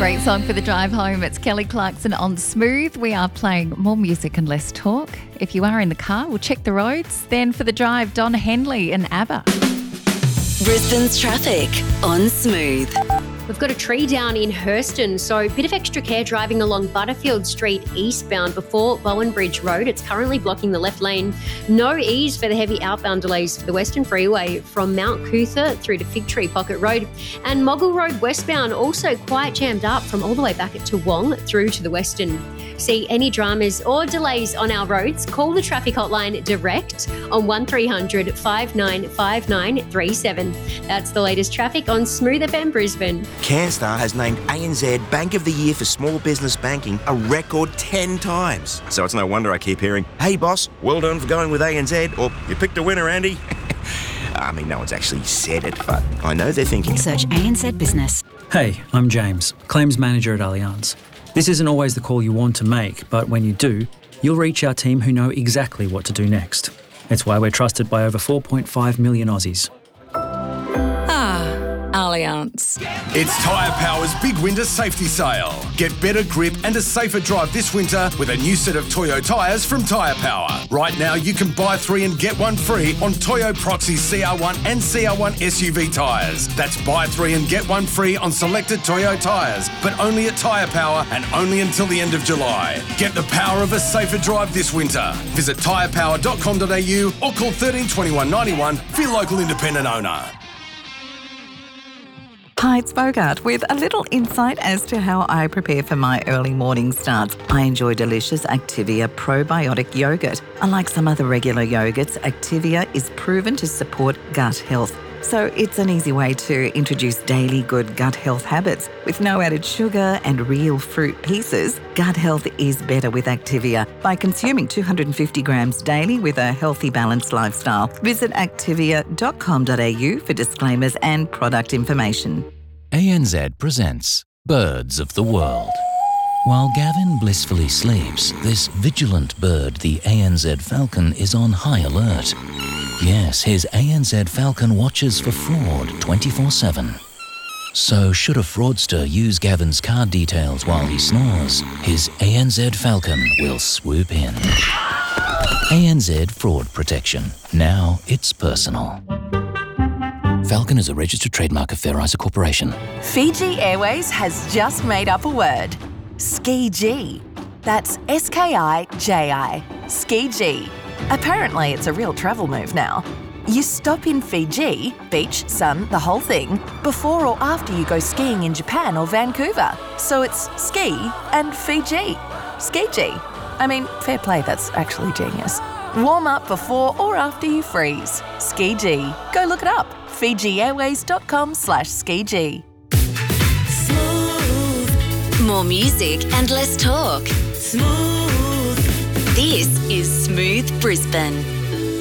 Great song for the drive home. It's Kelly Clarkson on Smooth. We are playing more music and less talk. If you are in the car, we'll check the roads. Then for the drive, Don Henley and ABBA. Brisbane's traffic on Smooth. We've got a tree down in Hurston, so a bit of extra care driving along Butterfield Street eastbound before Bowen Bridge Road. It's currently blocking the left lane. No ease for the heavy outbound delays for the Western Freeway from Mount Cootha through to Fig Tree Pocket Road. And Moggle Road westbound also quite jammed up from all the way back at Toowong through to the Western. See any dramas or delays on our roads, call the traffic hotline direct on 1300 595937. That's the latest traffic on Smooth FM Brisbane. CanStar has named ANZ Bank of the Year for Small Business Banking a record 10 times. So it's no wonder I keep hearing, "Hey boss, well done for going with ANZ," or "You picked a winner, Andy." I mean, no one's actually said it, but I know they're thinking. Search ANZ Business. Hey, I'm James, Claims Manager at Allianz. This isn't always the call you want to make, but when you do, you'll reach our team who know exactly what to do next. It's why we're trusted by over 4.5 million Aussies. Allianz. It's Tyre Power's big winter safety sale. Get better grip and a safer drive this winter with a new set of Toyo tyres from Tyre Power. Right now, you can buy 3 and get 1 free on Toyo Proxy CR1 and CR1 SUV tyres. That's buy 3 and get 1 free on selected Toyo tyres, but only at Tyre Power and only until the end of July. Get the power of a safer drive this winter. Visit tyrepower.com.au or call 13 21 91 for your local independent owner. Hi, it's Bogart with a little insight as to how I prepare for my early morning starts. I enjoy delicious Activia probiotic yogurt. Unlike some other regular yogurts, Activia is proven to support gut health. So it's an easy way to introduce daily good gut health habits. With no added sugar and real fruit pieces, gut health is better with Activia by consuming 250 grams daily with a healthy, balanced lifestyle. Visit activia.com.au for disclaimers and product information. ANZ presents Birds of the World. While Gavin blissfully sleeps, this vigilant bird, the ANZ falcon, is on high alert. Yes, his ANZ falcon watches for fraud 24/7. So should a fraudster use Gavin's card details while he snores, his ANZ falcon will swoop in. ANZ Fraud Protection. Now it's personal. Falcon is a registered trademark of Fair Isa Corporation. Fiji Airways has just made up a word. Ski-G. That's SKIJI. Ski-G. Apparently it's a real travel move now. You stop in Fiji, beach, sun, the whole thing, before or after you go skiing in Japan or Vancouver. So it's ski and Fiji. Ski-G. I mean, fair play, that's actually genius. Warm up before or after you freeze. Ski-G. Go look it up. FijiAirways.com/Ski-G. More music and less talk. Smooth. This is Smooth Brisbane.